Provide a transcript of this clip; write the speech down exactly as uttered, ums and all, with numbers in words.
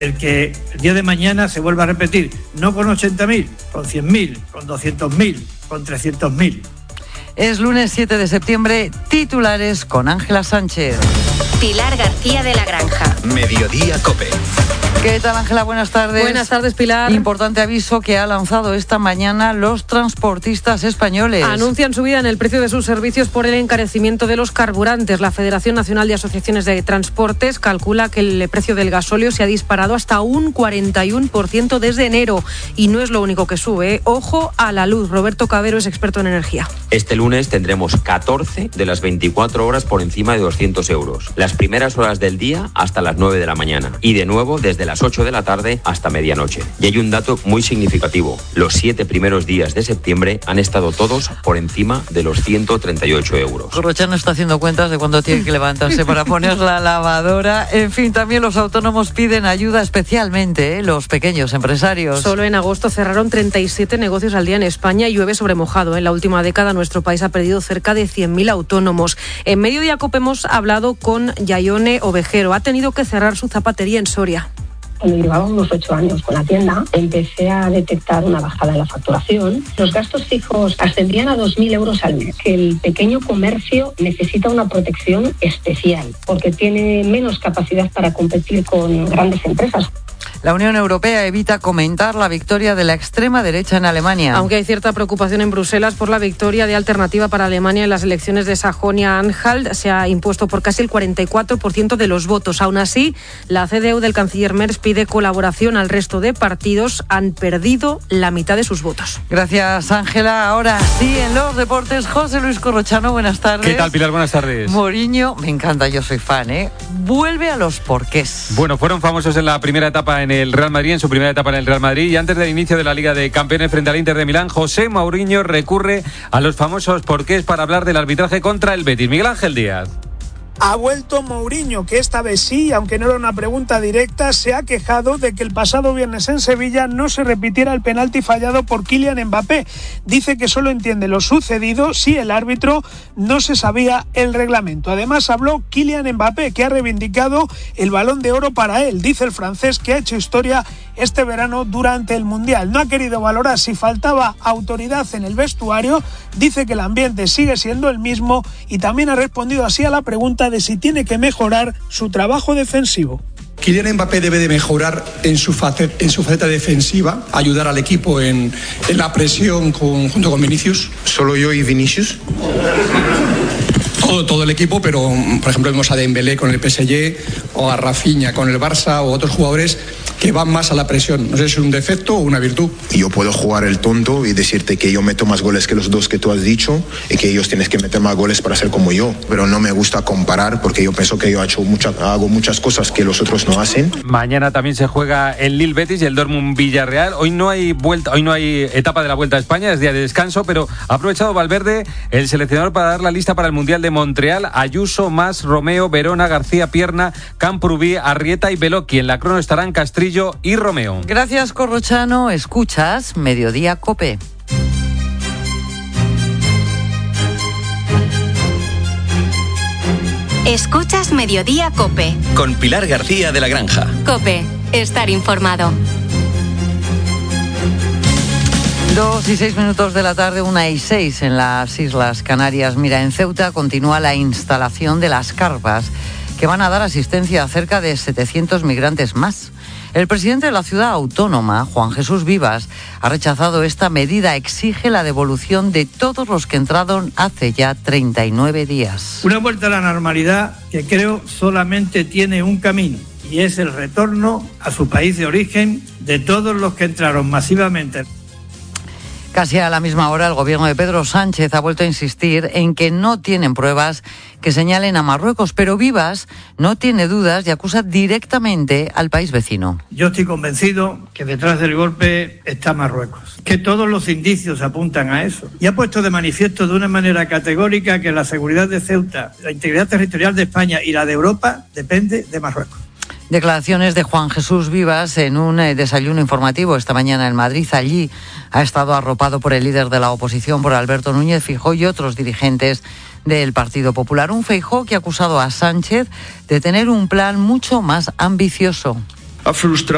El que el día de mañana se vuelva a repetir, no con ochenta mil, con cien mil, con doscientos mil, con trescientos mil. Es lunes siete de septiembre, titulares con Ángela Sánchez. Pilar García de la Granja. Mediodía COPE. ¿Qué tal, Ángela? Buenas tardes. Buenas tardes, Pilar. Importante aviso que ha lanzado esta mañana los transportistas españoles. Anuncian subida en el precio de sus servicios por el encarecimiento de los carburantes. La Federación Nacional de Asociaciones de Transportes calcula que el precio del gasóleo se ha disparado hasta un cuarenta y uno por ciento desde enero. Y no es lo único que sube, ¿eh? Ojo a la luz. Roberto Cabero es experto en energía. Este lunes tendremos catorce de las veinticuatro horas por encima de doscientos euros. Las primeras horas del día hasta las nueve de la mañana. Y de nuevo desde las ocho de la tarde hasta medianoche. Y hay un dato muy significativo. Los siete primeros días de septiembre han estado todos por encima de los ciento treinta y ocho euros. Corrochano está haciendo cuentas de cuándo tiene que levantarse para poner la lavadora. En fin, también los autónomos piden ayuda, especialmente ¿eh? los pequeños empresarios. Solo en agosto cerraron treinta y siete negocios al día en España y llueve sobre mojado. En la última década nuestro país ha perdido cerca de cien mil autónomos. En Mediodía COPE hemos hablado con Yaione Ovejero. Ha tenido que cerrar su zapatería en Soria. Cuando llevaba unos ocho años con la tienda, empecé a detectar una bajada en la facturación. Los gastos fijos ascendían a dos mil euros al mes. Que el pequeño comercio necesita una protección especial porque tiene menos capacidad para competir con grandes empresas. La Unión Europea evita comentar la victoria de la extrema derecha en Alemania. Aunque hay cierta preocupación en Bruselas por la victoria de Alternativa para Alemania en las elecciones de Sajonia-Anhalt, se ha impuesto por casi el cuarenta y cuatro por ciento de los votos. Aún así, la C D U del canciller Merz pide colaboración al resto de partidos. Han perdido la mitad de sus votos. Gracias, Ángela. Ahora sí, en los deportes, José Luis Corrochano, buenas tardes. ¿Qué tal, Pilar? Buenas tardes. Mourinho, me encanta, yo soy fan, ¿eh? Vuelve a los porqués. Bueno, fueron famosos en la primera etapa en el Real Madrid, en su primera etapa en el Real Madrid, y antes del inicio de la Liga de Campeones frente al Inter de Milán, José Mourinho recurre a los famosos porqués para hablar del arbitraje contra el Betis. Miguel Ángel Díaz. Ha vuelto Mourinho, que esta vez sí, aunque no era una pregunta directa, se ha quejado de que el pasado viernes en Sevilla no se repitiera el penalti fallado por Kylian Mbappé. Dice que solo entiende lo sucedido si el árbitro no se sabía el reglamento. Además habló Kylian Mbappé, que ha reivindicado el Balón de Oro para él. Dice el francés que ha hecho historia este verano durante el Mundial. No ha querido valorar si faltaba autoridad en el vestuario, dice que el ambiente sigue siendo el mismo y también ha respondido así a la pregunta de si tiene que mejorar su trabajo defensivo. Kylian Mbappé debe de mejorar en su faceta, en su faceta defensiva, ayudar al equipo en, en la presión con, junto con Vinicius. ¿Solo yo y Vinicius? Todo, todo el equipo, pero por ejemplo vemos a Dembélé con el P S G o a Rafinha con el Barça o otros jugadores que van más a la presión. No sé si es un defecto o una virtud. Yo puedo jugar el tonto y decirte que yo meto más goles que los dos que tú has dicho y que ellos tienes que meter más goles para ser como yo, pero no me gusta comparar porque yo pienso que yo he hecho mucha, hago muchas cosas que los otros no hacen. Mañana también se juega el Lille Betis y el Dortmund Villarreal. Hoy no hay vuelta, hoy no hay etapa de la Vuelta a España, es día de descanso, pero ha aprovechado Valverde, el seleccionador, para dar la lista para el Mundial de Montreal. Ayuso, Mas, Romeo, Verona, García Pierna, Camprubí, Arrieta y Beloki. En la crono estarán Castrillo y Romeo. Gracias, Corrochano. Escuchas Mediodía COPE. Escuchas Mediodía COPE. Con Pilar García de la Granja. COPE. Estar informado. Dos y seis minutos de la tarde, una y seis en las Islas Canarias. Mira, en Ceuta continúa la instalación de las carpas que van a dar asistencia a cerca de setecientos migrantes más. El presidente de la ciudad autónoma, Juan Jesús Vivas, ha rechazado esta medida. Exige la devolución de todos los que entraron hace ya treinta y nueve días. Una vuelta a la normalidad que creo solamente tiene un camino, y es el retorno a su país de origen de todos los que entraron masivamente. Casi a la misma hora, el gobierno de Pedro Sánchez ha vuelto a insistir en que no tienen pruebas que señalen a Marruecos, pero Vivas no tiene dudas y acusa directamente al país vecino. Yo estoy convencido que detrás del golpe está Marruecos, que todos los indicios apuntan a eso. Y ha puesto de manifiesto de una manera categórica que la seguridad de Ceuta, la integridad territorial de España y la de Europa depende de Marruecos. Declaraciones de Juan Jesús Vivas en un eh, desayuno informativo esta mañana en Madrid. Allí ha estado arropado por el líder de la oposición, por Alberto Núñez Feijóo, y otros dirigentes del Partido Popular. Un Feijóo que ha acusado a Sánchez de tener un plan mucho más ambicioso. Ha frustrado